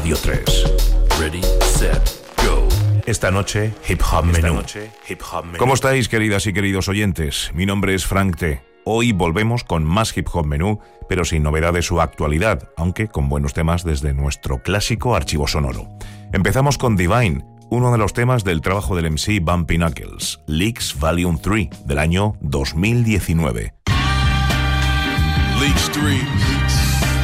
Radio 3. Ready, set, go. Esta noche, Hip Hop Menú. ¿Cómo estáis, queridas y queridos oyentes? Mi nombre es Frank T. Hoy volvemos con más Hip Hop Menú, pero sin novedades su actualidad, aunque con buenos temas desde nuestro clásico archivo sonoro. Empezamos con Divine, uno de los temas del trabajo del MC Bumpy Knuckles, Leaks Volume 3, del año 2019. Leaks 3.